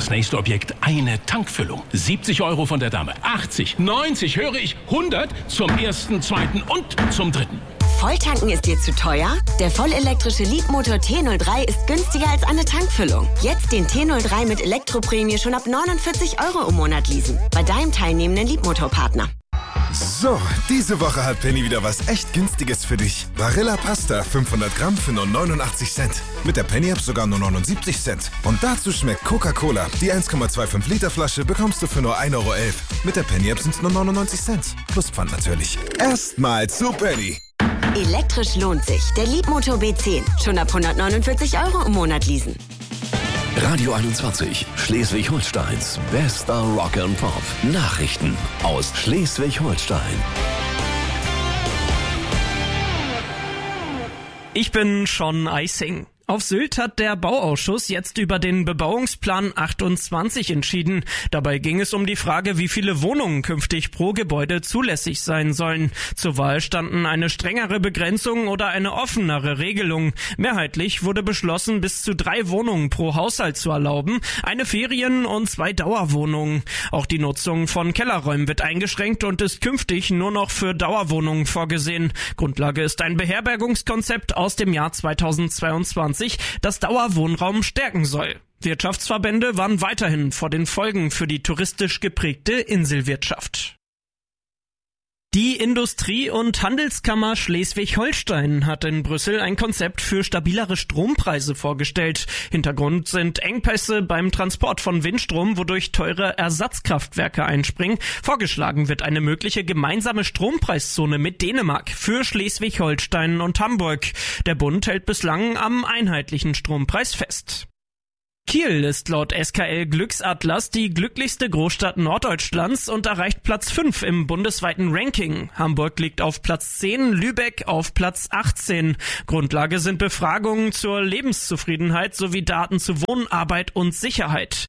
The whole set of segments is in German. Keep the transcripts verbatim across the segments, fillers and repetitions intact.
das nächste Objekt eine Tankfüllung. siebzig Euro von der Dame, achtzig, neunzig, höre ich, hundert zum ersten, zweiten und zum dritten. Volltanken ist dir zu teuer? Der vollelektrische Leapmotor T null drei ist günstiger als eine Tankfüllung. Jetzt den T null drei mit Elektroprämie schon ab neunundvierzig Euro im Monat leasen. Bei deinem teilnehmenden Leapmotor-Partner. So, diese Woche hat Penny wieder was echt Günstiges für dich. Barilla Pasta fünfhundert Gramm für nur neunundachtzig Cent. Mit der Penny-App sogar nur neunundsiebzig Cent. Und dazu schmeckt Coca-Cola. Die eins Komma fünfundzwanzig Liter Flasche bekommst du für nur ein Euro elf. Mit der Penny-App sind es nur neunundneunzig Cent. Plus Pfand natürlich. Erstmal zu Penny. Elektrisch lohnt sich. Der Leapmotor B zehn. Schon ab hundertneunundvierzig Euro im Monat leasen. Radio einundzwanzig, Schleswig-Holsteins bester Rock and Pop. Nachrichten aus Schleswig-Holstein. Ich bin Sean Eising. Auf Sylt hat der Bauausschuss jetzt über den Bebauungsplan achtundzwanzig entschieden. Dabei ging es um die Frage, wie viele Wohnungen künftig pro Gebäude zulässig sein sollen. Zur Wahl standen eine strengere Begrenzung oder eine offenere Regelung. Mehrheitlich wurde beschlossen, bis zu drei Wohnungen pro Haushalt zu erlauben, eine Ferien- und zwei Dauerwohnungen. Auch die Nutzung von Kellerräumen wird eingeschränkt und ist künftig nur noch für Dauerwohnungen vorgesehen. Grundlage ist ein Beherbergungskonzept aus dem Jahr zweitausendzweiundzwanzig. Das Dauerwohnraum stärken soll. Wirtschaftsverbände warnen weiterhin vor den Folgen für die touristisch geprägte Inselwirtschaft. Die Industrie- und Handelskammer Schleswig-Holstein hat in Brüssel ein Konzept für stabilere Strompreise vorgestellt. Hintergrund sind Engpässe beim Transport von Windstrom, wodurch teure Ersatzkraftwerke einspringen. Vorgeschlagen wird eine mögliche gemeinsame Strompreiszone mit Dänemark für Schleswig-Holstein und Hamburg. Der Bund hält bislang am einheitlichen Strompreis fest. Kiel ist laut S K L Glücksatlas die glücklichste Großstadt Norddeutschlands und erreicht Platz fünf im bundesweiten Ranking. Hamburg liegt auf Platz zehn, Lübeck auf Platz achtzehn. Grundlage sind Befragungen zur Lebenszufriedenheit sowie Daten zu Wohnen, Arbeit und Sicherheit.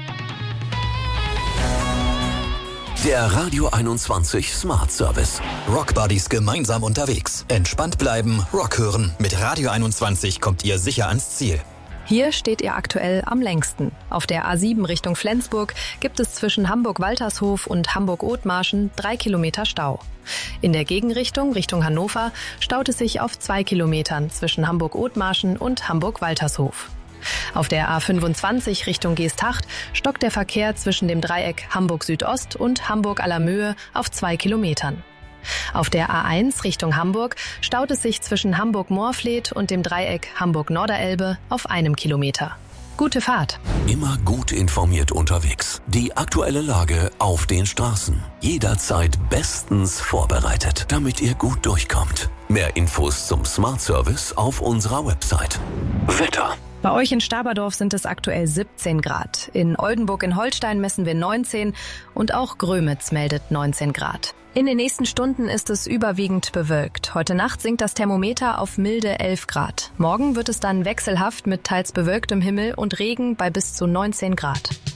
Der Radio einundzwanzig Smart Service. Rockbuddies gemeinsam unterwegs. Entspannt bleiben, Rock hören. Mit Radio einundzwanzig kommt ihr sicher ans Ziel. Hier steht ihr aktuell am längsten. Auf der A sieben Richtung Flensburg gibt es zwischen Hamburg-Waltershof und Hamburg-Othmarschen drei Kilometer Stau. In der Gegenrichtung, Richtung Hannover, staut es sich auf zwei Kilometern zwischen Hamburg-Othmarschen und Hamburg-Waltershof. Auf der A fünfundzwanzig Richtung Geesthacht stockt der Verkehr zwischen dem Dreieck Hamburg-Südost und Hamburg-Allermöhe auf zwei Kilometern. Auf der A eins Richtung Hamburg staut es sich zwischen Hamburg-Moorfleet und dem Dreieck Hamburg-Norderelbe auf einem Kilometer. Gute Fahrt! Immer gut informiert unterwegs. Die aktuelle Lage auf den Straßen. Jederzeit bestens vorbereitet, damit ihr gut durchkommt. Mehr Infos zum Smart Service auf unserer Website. Wetter. Bei euch in Staberdorf sind es aktuell siebzehn Grad. In Oldenburg in Holstein messen wir neunzehn und auch Grömitz meldet neunzehn Grad. In den nächsten Stunden ist es überwiegend bewölkt. Heute Nacht sinkt das Thermometer auf milde elf Grad. Morgen wird es dann wechselhaft mit teils bewölktem Himmel und Regen bei bis zu neunzehn Grad.